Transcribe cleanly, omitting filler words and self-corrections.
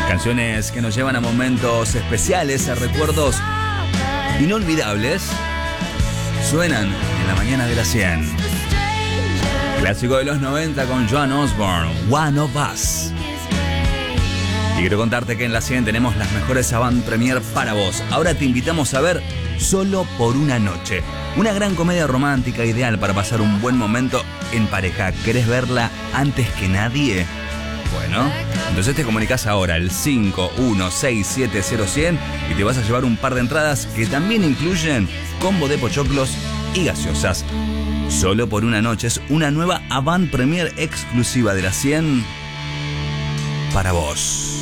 Canciones que nos llevan a momentos especiales, a recuerdos inolvidables, suenan en la mañana de la 100. Clásico de los 90 con Joan Osborne, One of Us. Y quiero contarte que en la 100 tenemos las mejores avant premier para vos. Ahora te invitamos a ver Solo por una noche. Una gran comedia romántica ideal para pasar un buen momento en pareja. ¿Querés verla antes que nadie? Bueno, entonces te comunicas ahora al 51670100 y te vas a llevar un par de entradas que también incluyen combo de pochoclos y gaseosas. Solo por una noche es una nueva avant premier exclusiva de la 100 para vos.